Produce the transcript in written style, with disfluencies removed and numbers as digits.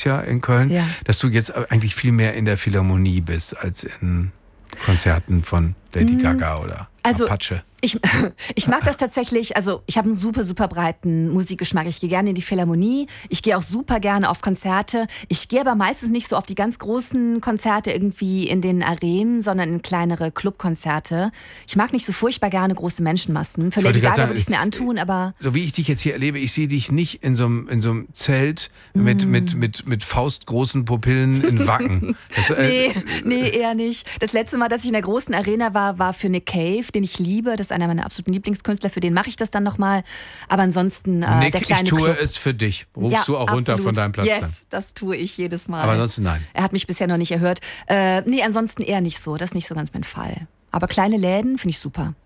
lebst ja in Köln, dass du jetzt eigentlich viel mehr in der Philharmonie bist als in Konzerten von Lady Gaga oder Apache. Ich mag das tatsächlich, also ich habe einen super, super breiten Musikgeschmack. Ich gehe gerne in die Philharmonie, ich gehe auch super gerne auf Konzerte. Ich gehe aber meistens nicht so auf die ganz großen Konzerte irgendwie in den Arenen, sondern in kleinere Clubkonzerte. Ich mag nicht so furchtbar gerne große Menschenmassen. Für Lady Gaga würde ich es mir antun, aber... So wie ich dich jetzt hier erlebe, ich sehe dich nicht in so einem Zelt mit faustgroßen Pupillen in Wacken. Nee, eher nicht. Das letzte Mal, dass ich in der großen Arena war für Nick Cave, den ich liebe. Das ist einer meiner absoluten Lieblingskünstler. Für den mache ich das dann nochmal. Aber ansonsten Nick, der kleine ich tue Club. es für dich. Rufst du auch runter von deinem Platz dann? Yes, das tue ich jedes Mal. Aber ansonsten nein. Er hat mich bisher noch nicht erhört. Nee, ansonsten eher nicht so. Das ist nicht so ganz mein Fall. Aber kleine Läden finde ich super.